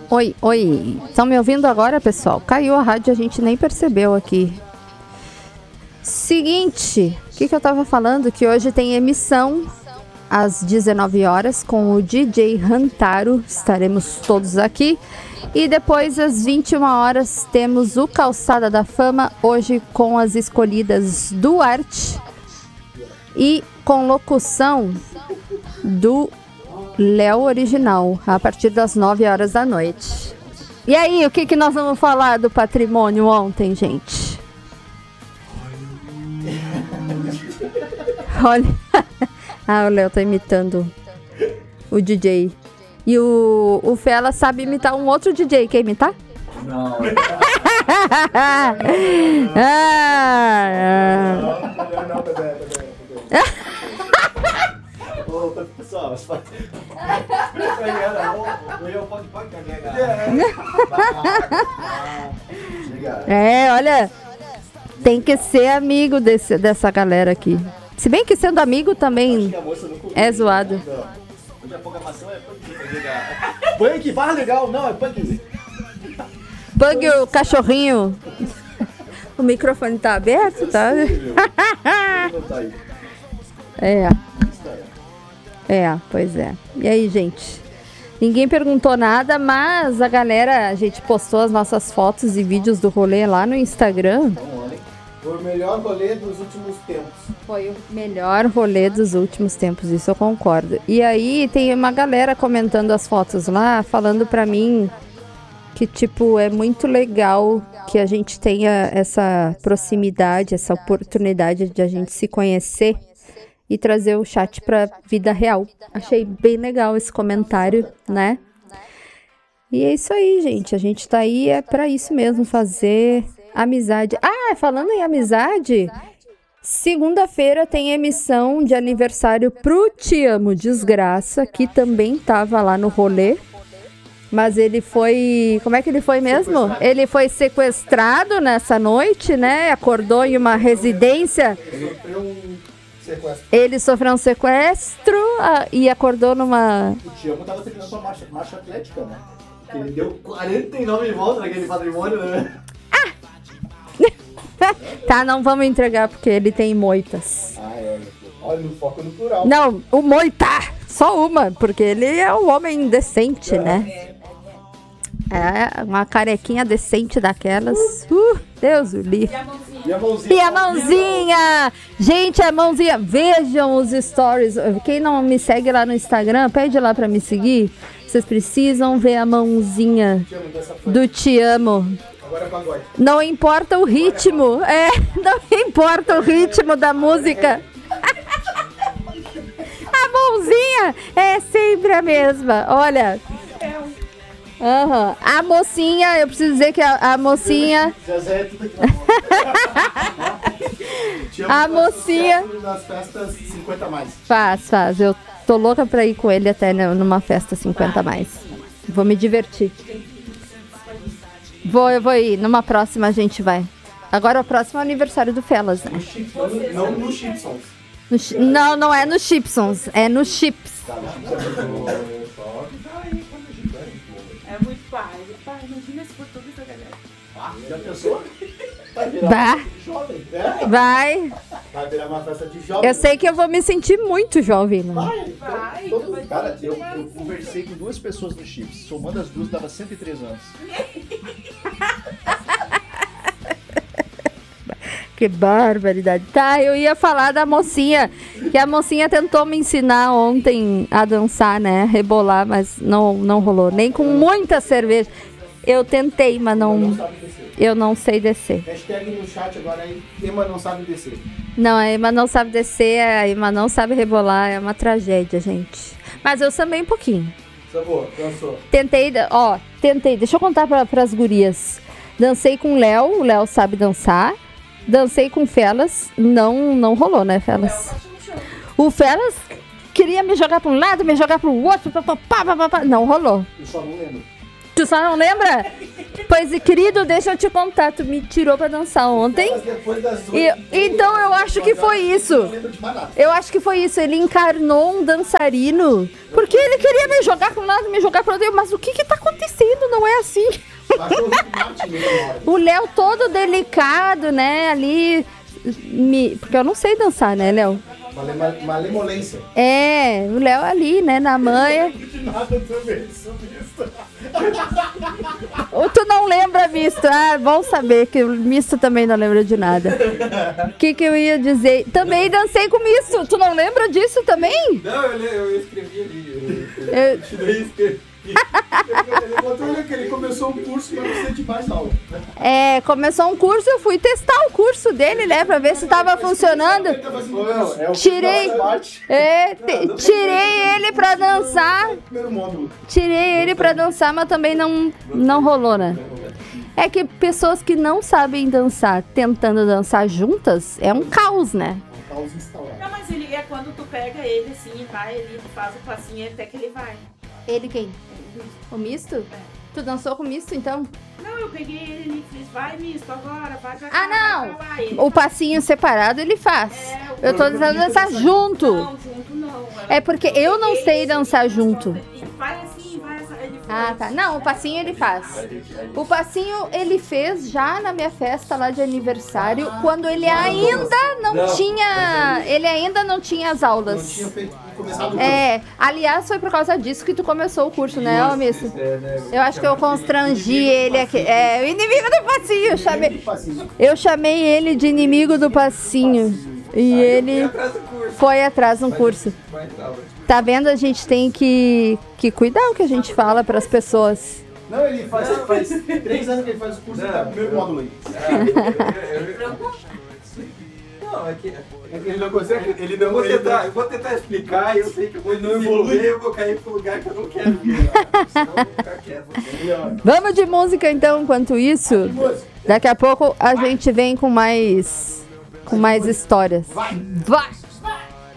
Oi, oi. Estão me ouvindo agora, pessoal? Caiu a rádio, a gente nem percebeu aqui. Seguinte, o que eu tava falando? Que hoje tem emissão às 19 horas com o DJ Rantaro. Estaremos todos aqui. E depois, às 21 horas, temos o Calçada da Fama. Hoje com as escolhidas Duarte e com locução do Léo Original, a partir das 9 horas da noite. E aí, o que nós vamos falar do patrimônio ontem, gente? Olha. Ah, o Léo tá imitando o DJ. E o Fela sabe imitar um outro DJ. Quer imitar? Não. Não, pessoal, olha, tem que ser amigo dessa galera aqui. Se bem que sendo amigo também é zoado. Hoje a programação é punk, barra legal, não, é punk. Punk, o cachorrinho. O microfone tá aberto, tá? Pois é. E aí, gente? Ninguém perguntou nada, mas a galera, a gente postou as nossas fotos e vídeos do rolê lá no Instagram. Foi o melhor rolê dos últimos tempos. Foi o melhor rolê dos últimos tempos, isso eu concordo. E aí tem uma galera comentando as fotos lá, falando pra mim que, tipo, é muito legal que a gente tenha essa proximidade, essa oportunidade de a gente se conhecer e trazer o chat pra vida real. Achei bem legal esse comentário, né? E é isso aí, gente. A gente tá aí é pra isso mesmo, fazer amizade. Ah, falando em amizade, segunda-feira tem emissão de aniversário pro Te Amo Desgraça, que também tava lá no rolê. Mas ele foi... Como é que ele foi mesmo? Ele foi sequestrado nessa noite, né? Acordou em uma residência. Ele sofreu um sequestro e acordou numa... O Te Amo tava treinando pra marcha atlética, né? Porque ele deu 49 voltas naquele patrimônio, né? Tá, não vamos entregar porque ele tem moitas. Olha, no foco no plural. Não, o moita! Só uma, porque ele é um homem decente, né? É, uma carequinha decente daquelas. Deus o livre. E a mãozinha? E a mãozinha! Gente, a mãozinha. Vejam os stories. Quem não me segue lá no Instagram, pede lá pra me seguir. Vocês precisam ver a mãozinha do Te Amo. Agora é pagode. Não importa o ritmo. Não importa o ritmo da música. A mãozinha é sempre a mesma. Olha. A mocinha, eu preciso dizer que a mocinha... A mocinha... Das festas 50 mais. Faz. Eu tô louca pra ir com ele até numa festa 50 mais. Vou me divertir. Eu vou ir. Numa próxima a gente vai. Agora o próximo é o aniversário do Felas, né? Não no Chipsons. Não é no Chipsons. É no Chips. É muito pai. Pai, imagina se for toda essa galera. Já pensou? Vai virar uma festa de jovem. Eu sei que eu vou me sentir muito jovem, né? Cara, eu conversei com 2 pessoas no Chips. Somando as duas, dava 103 anos. Que barbaridade. Tá, eu ia falar da mocinha. Que a mocinha tentou me ensinar ontem a dançar, né? Rebolar, mas não rolou. Nem com muita cerveja. Eu tentei, mas eu não sei descer. Hashtag no chat agora aí, Ema não sabe descer. Não, a Ema não sabe descer, a Ema não sabe rebolar, é uma tragédia, gente. Mas eu também um pouquinho. Sabor, dançou. Tentei, deixa eu contar pras gurias. Dancei com o Léo sabe dançar. Dancei com o Felas, não rolou, né, Felas? O Felas queria me jogar pra um lado, me jogar pro outro, não rolou. Eu só não lembro. Tu só não lembra? Pois, querido, deixa eu te contar. Tu me tirou pra dançar ontem. Mas depois das Então eu acho que foi isso. Eu não lembro de mais nada. Eu acho que foi isso. Ele encarnou um dançarino. Porque ele queria me jogar pra um lado, me jogar pro outro. Mas o que tá acontecendo? Não é assim. Achou o Rick Martin nessa hora. O Léo todo delicado, né? Ali. Porque eu não sei dançar, né, Léo? Malemolência. É, o Léo ali, né, na manha. De nada também sobre isso. Ou tu não lembra misto? Ah, bom saber que o misto também não lembra de nada. O que eu ia dizer? Também dancei com misto. Tu não lembra disso também? Não, eu escrevi ali. Eu- Eu escrevi. Ele botou que ele começou um curso, mas precisa de mais aula. É, começou um curso, eu fui testar o curso dele, né, pra ver se tava funcionando. Tirei, tirei ele pra dançar. Primeiro módulo. Tirei ele pra dançar, mas também não rolou, né? É que pessoas que não sabem dançar tentando dançar juntas é um caos, né? Caos instaurado. Não, mas ele é quando tu pega ele assim e vai ali, tu faz o passinho até que ele vai. Ele quem? O misto? Tu dançou com o misto, então? Não, eu peguei ele e fiz, vai misto agora, vai pra cá, Ah, não! vai pra lá. Ele O passinho separado ele faz. Eu tô tentando dançar junto. Não, junto não. É porque eu não sei dançar junto. Ele vai assim, vai assim. Ele Ah, tá. Não, o passinho ele faz. O passinho ele fez já na minha festa lá de aniversário, quando ele ainda não tinha. Ele ainda não tinha as Não aulas. tinha começado o É, aliás, foi por causa disso que tu começou o curso, né, ô Misso? Eu acho que eu constrangi ele aqui. É, o inimigo do passinho. Eu chamei ele de inimigo do passinho. E ele foi atrás de um curso. Tá vendo? A gente tem que cuidar o que a gente fala pras pessoas. Não, ele faz 3 anos que ele faz o curso e tá no primeiro módulo aí. Não, é que. É que ele não consegue, ele não Eu vou tentar explicar e eu sei que eu vou desenvolver, eu vou cair pro lugar que eu não quero ir. Senão eu vou ficar quieto. Vamos de música então, enquanto isso. Daqui a pouco a gente vem com mais histórias. Vai! Vai!